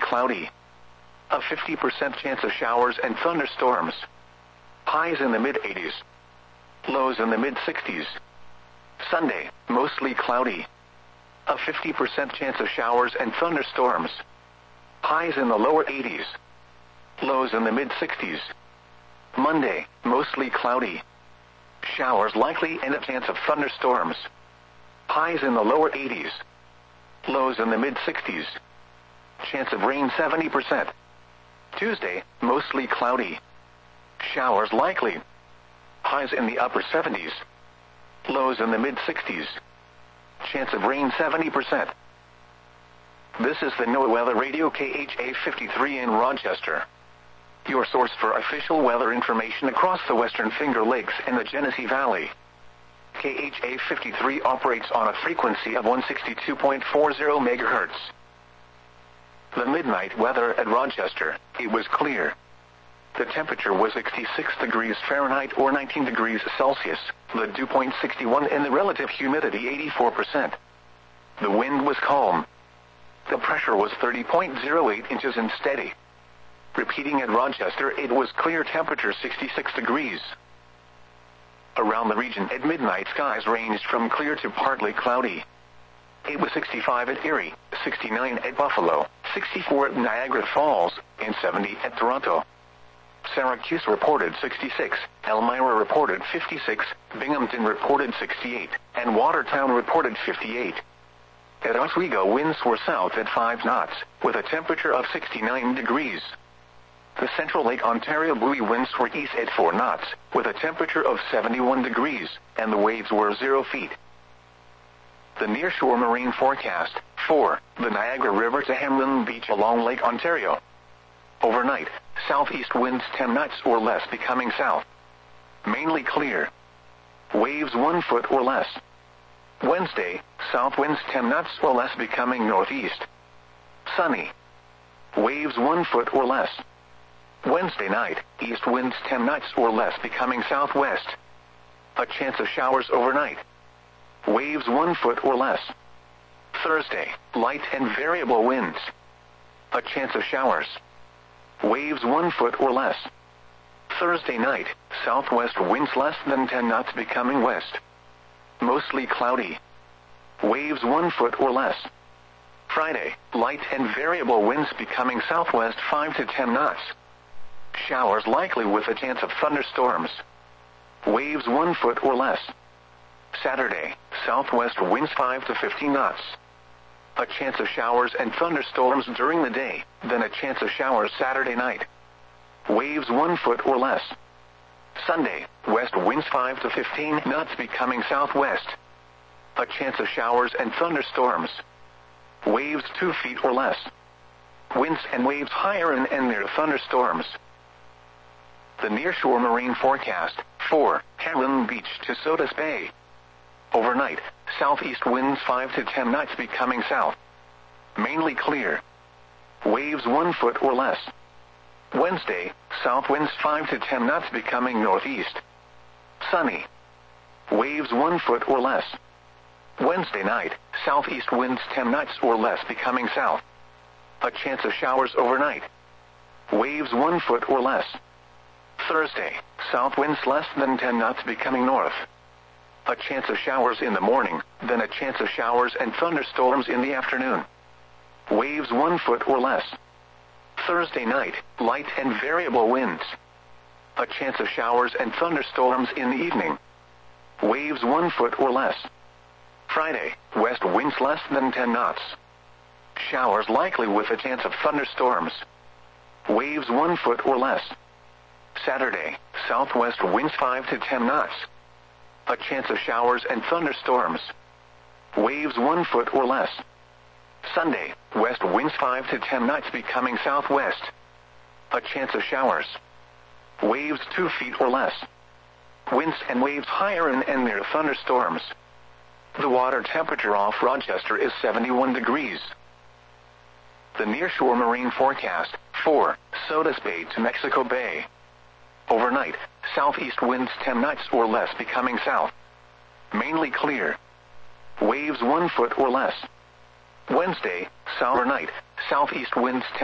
cloudy. A 50% chance of showers and thunderstorms. Highs in the mid-80s. Lows in the mid-60s. Sunday, mostly cloudy. A 50% chance of showers and thunderstorms. Highs in the lower 80s. Lows in the mid-60s. Monday, mostly cloudy. Showers likely and a chance of thunderstorms. Highs in the lower 80s. Lows in the mid-60s. Chance of rain 70%. Tuesday, mostly cloudy. Showers likely. Highs in the upper 70s. Lows in the mid-60s. Chance of rain 70%. This is the NOAA Weather Radio KHA 53 in Rochester. Your source for official weather information across the Western Finger Lakes and the Genesee Valley. KHA 53 operates on a frequency of 162.40 MHz. The midnight weather at Rochester, it was clear. The temperature was 66 degrees Fahrenheit or 19 degrees Celsius, the dew point 61 and the relative humidity 84%. The wind was calm. The pressure was 30.08 inches and steady. Repeating at Rochester, it was clear, temperature 66 degrees. Around the region at midnight, skies ranged from clear to partly cloudy. It was 65 at Erie, 69 at Buffalo, 64 at Niagara Falls, and 70 at Toronto. Syracuse reported 66, Elmira reported 56, Binghamton reported 68, and Watertown reported 58. At Oswego, winds were south at 5 knots, with a temperature of 69 degrees. The Central Lake Ontario buoy winds were east at 4 knots, with a temperature of 71 degrees, and the waves were 0 feet. The nearshore marine forecast, 4, the Niagara River to Hamlin Beach along Lake Ontario. Overnight, southeast winds 10 knots or less becoming south. Mainly clear. Waves 1 foot or less. Wednesday, south winds 10 knots or less becoming northeast. Sunny. Waves 1 foot or less. Wednesday night, east winds 10 knots or less becoming southwest. A chance of showers overnight. Waves 1 foot or less. Thursday, light and variable winds. A chance of showers. Waves 1 foot or less. Thursday night, southwest winds less than 10 knots becoming west. Mostly cloudy. Waves 1 foot or less. Friday, light and variable winds becoming southwest 5 to 10 knots. Showers likely with a chance of thunderstorms. Waves 1 foot or less. Saturday, southwest winds 5 to 15 knots. A chance of showers and thunderstorms during the day, then a chance of showers Saturday night. Waves 1 foot or less. Sunday, west winds 5 to 15 knots becoming southwest. A chance of showers and thunderstorms. Waves 2 feet or less. Winds and waves higher and near thunderstorms. The nearshore marine forecast, 4, Hamlin Beach to Sodus Bay. Overnight, southeast winds 5 to 10 knots becoming south. Mainly clear. Waves 1 foot or less. Wednesday, south winds 5 to 10 knots becoming northeast. Sunny. Waves 1 foot or less. Wednesday night, southeast winds 10 knots or less becoming south. A chance of showers overnight. Waves 1 foot or less. Thursday, south winds less than 10 knots becoming north. A chance of showers in the morning, then a chance of showers and thunderstorms in the afternoon. Waves 1 foot or less. Thursday night, light and variable winds. A chance of showers and thunderstorms in the evening. Waves 1 foot or less. Friday, west winds less than 10 knots. Showers likely with a chance of thunderstorms. Waves 1 foot or less. Saturday, southwest winds 5 to 10 knots. A chance of showers and thunderstorms. Waves 1 foot or less. Sunday, west winds 5 to 10 knots becoming southwest. A chance of showers. Waves 2 feet or less. Winds and waves higher and near thunderstorms. The water temperature off Rochester is 71 degrees. The nearshore marine forecast, 4, Sodus Bay to Mexico Bay. Overnight, southeast winds 10 knots or less becoming south. Mainly clear. Waves 1 foot or less. Wednesday, overnight, southeast winds 10